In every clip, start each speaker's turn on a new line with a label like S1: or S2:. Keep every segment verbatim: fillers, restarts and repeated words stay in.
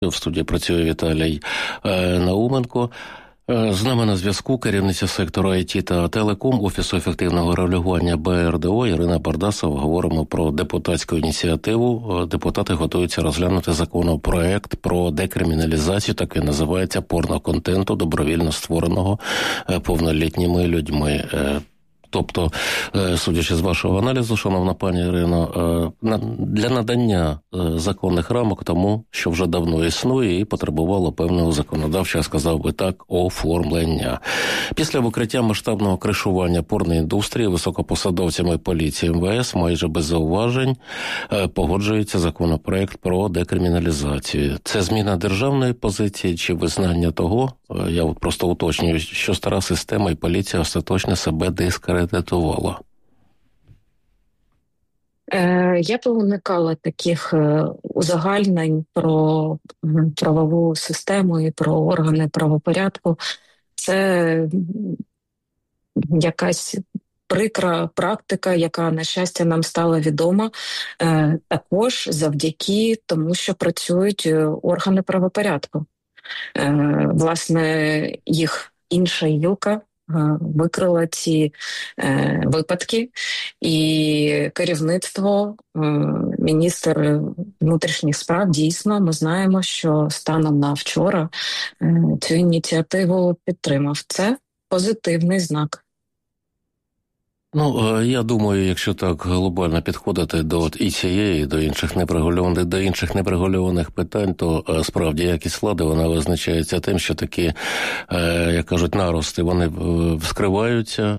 S1: В студії працює Віталій Науменко. З нами на зв'язку керівниця сектору ай ті та телеком Офісу ефективного регулювання Бе Ер Де О Ірина Бардасова. Говоримо про депутатську ініціативу. Депутати готуються розглянути законопроект про декриміналізацію, так він називається, порноконтенту, добровільно створеного повнолітніми людьми. Тобто, судячи з вашого аналізу, шановна пані Ірино, для надання законних рамок тому, що вже давно існує і потребувало певного законодавчого, я сказав би так, оформлення. Після викриття масштабного кришування порноіндустрії високопосадовцями поліції Ем Ве Ес майже без зауважень погоджується законопроект про декриміналізацію. Це зміна державної позиції чи визнання того, я от просто уточнюю, що стара система і поліція остаточно себе дискредитувала?
S2: Я б уникала таких узагальнень про правову систему і про органи правопорядку. Це якась прикра практика, яка, на щастя, нам стала відома також завдяки тому, що працюють органи правопорядку. Власне, їх інша гілка викрила ці е, випадки, і керівництво, е, міністр внутрішніх справ, дійсно, ми знаємо, що станом на вчора е, цю ініціативу підтримав. Це позитивний знак.
S1: Ну, я думаю, якщо так глобально підходити до і цієї, до інших непрегульованих, до інших непрегульованих питань, то справді якість влади, вона визначається тим, що такі, як кажуть, нарости, вони вскриваються,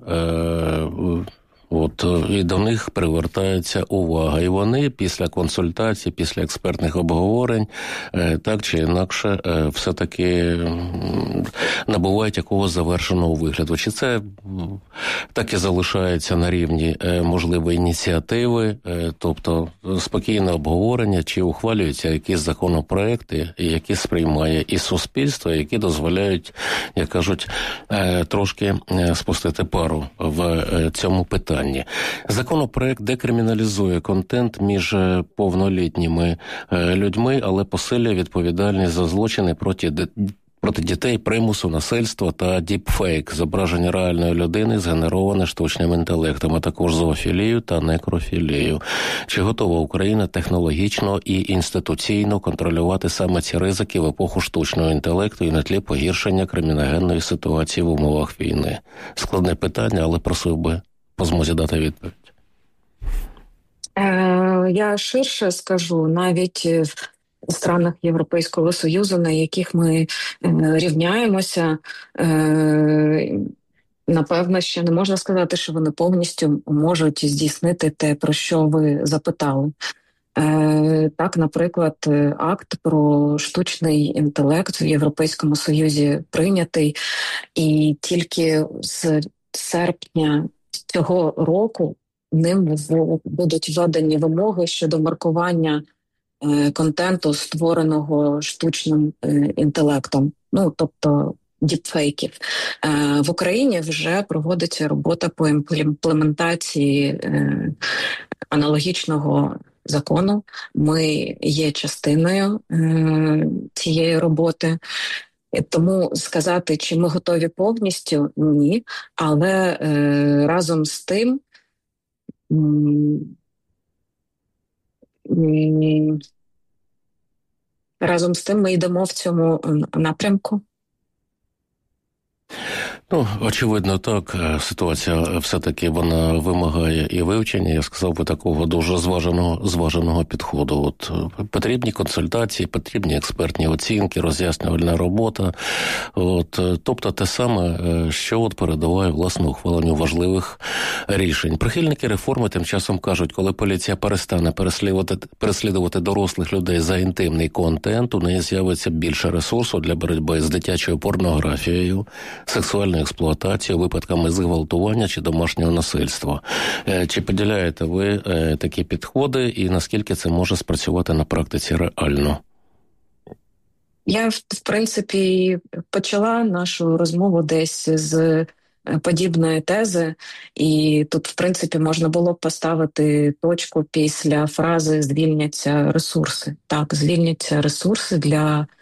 S1: От, і до них привертається увага. І вони після консультацій, після експертних обговорень, так чи інакше, все-таки набувають якогось завершеного вигляду. Чи це так і залишається на рівні можливої ініціативи, тобто спокійне обговорення, чи ухвалюються якісь законопроекти, які сприймає і суспільство, які дозволяють, як кажуть, трошки спустити пару в цьому питанні. Законопроект декриміналізує контент між повнолітніми людьми, але посилює відповідальність за злочини проти проти дітей, примусу, насильства та діпфейк, зображення реальної людини, згенероване штучним інтелектом, а також зоофілію та некрофілію. Чи готова Україна технологічно і інституційно контролювати саме ці ризики в епоху штучного інтелекту і на тлі погіршення криміногенної ситуації в умовах війни? Складне питання, але просив би по змозі дати відповідь.
S2: Е, я ширше скажу, навіть в странах Європейського Союзу, на яких ми е, рівняємося, е, напевно, ще не можна сказати, що вони повністю можуть здійснити те, про що ви запитали. Е, так, наприклад, акт про штучний інтелект в Європейському Союзі прийнятий, і тільки з серпня цього року ним будуть введені вимоги щодо маркування е, контенту, створеного штучним е, інтелектом, ну, тобто діпфейків. Е, в Україні вже проводиться робота по імплементації е, аналогічного закону. Ми є частиною е, цієї роботи. Тому сказати, чи ми готові повністю – ні. Але е, разом з тим м, м, разом з тим ми йдемо в цьому напрямку.
S1: Ну, очевидно, так. Ситуація все-таки вона вимагає і вивчення, я сказав би, такого дуже зваженого, зваженого підходу. От потрібні консультації, потрібні експертні оцінки, роз'яснювальна робота. От, тобто те саме, що от передуває, власне, ухваленню важливих рішень. Прихильники реформи тим часом кажуть, коли поліція перестане переслідувати, переслідувати дорослих людей за інтимний контент, у неї з'явиться більше ресурсу для боротьби з дитячою порнографією, сексуальною експлуатацією, випадками зґвалтування чи домашнього насильства. Чи поділяєте ви такі підходи і наскільки це може спрацювати на практиці реально?
S2: Я, в принципі, почала нашу розмову десь з подібної тези, і тут, в принципі, можна було б поставити точку після фрази «звільняться ресурси». Так, звільняться ресурси для